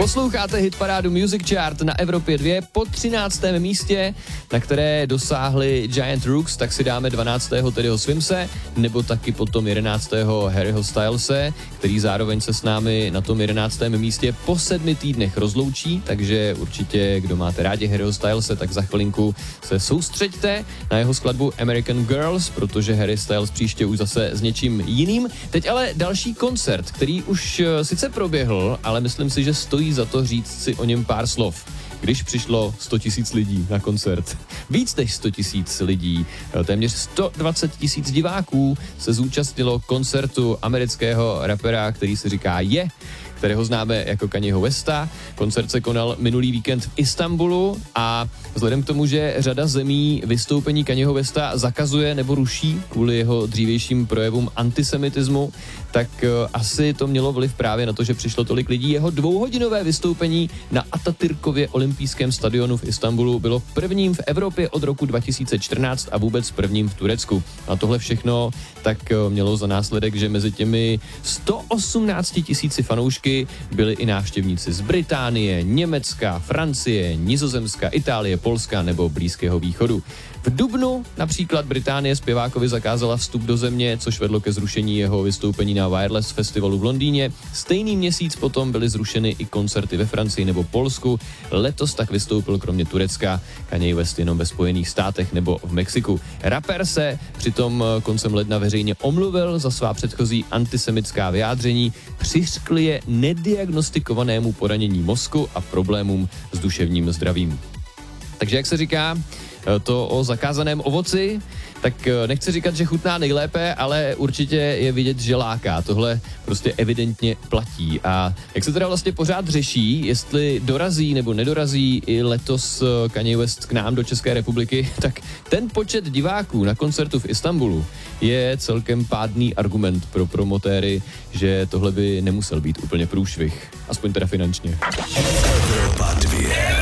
Posloucháte hitparádu Music Chart na Evropě 2 po 13. místě, na které dosáhli Giant Rooks, tak si dáme 12. Teddyho Swimse, nebo taky potom 11. Harryho Stylese, který zároveň se s námi na tom 11. místě po 7 týdnech rozloučí, takže určitě, kdo máte rádi Harryho Stylese, tak za chvilinku se soustřeďte na jeho skladbu American Girls, protože Harry Styles příště už zase s něčím jiným. Teď ale další koncert, který už sice proběhl, ale myslím si, že stojí za to říct si o něm pár slov. Když přišlo 100 000 lidí na koncert. Víc než 100 000 lidí, téměř 120 000 diváků se zúčastnilo koncertu amerického rapera, který se říká Je, kterého známe jako Kanyeho Westa. Koncert se konal minulý víkend v Istanbulu a vzhledem k tomu, že řada zemí vystoupení Kanyeho Westa zakazuje nebo ruší kvůli jeho dřívějším projevům antisemitismu, tak asi to mělo vliv právě na to, že přišlo tolik lidí. Jeho 2hodinové vystoupení na Atatürkově olympijském stadionu v Istanbulu bylo prvním v Evropě od roku 2014 a vůbec prvním v Turecku. A tohle všechno tak mělo za následek, že mezi těmi 118 000 fanoušky byli i návštěvníci z Británie, Německa, Francie, Nizozemska, Itálie, Polska nebo Blízkého východu. V dubnu například Británie zpěvákovi zakázala vstup do země, což vedlo ke zrušení jeho vystoupení na Wireless Festivalu v Londýně. Stejný měsíc potom byly zrušeny i koncerty ve Francii nebo Polsku. Letos tak vystoupil kromě Turecka Kanye West jenom ve Spojených státech nebo v Mexiku. Rapper se přitom koncem ledna veřejně omluvil za svá předchozí antisemitská vyjádření, přiřkl je nediagnostikovanému poranění mozku a problémům s duševním zdravím. Takže jak se říká, to o zakázaném ovoci, tak nechci říkat, že chutná nejlépe, ale určitě je vidět, že láká. Tohle prostě evidentně platí. A jak se teda vlastně pořád řeší, jestli dorazí nebo nedorazí i letos Kanye West k nám do České republiky, tak ten počet diváků na koncertu v Istanbulu je celkem pádný argument pro promotéry, že tohle by nemusel být úplně průšvih. Aspoň teda finančně. Evropa 2.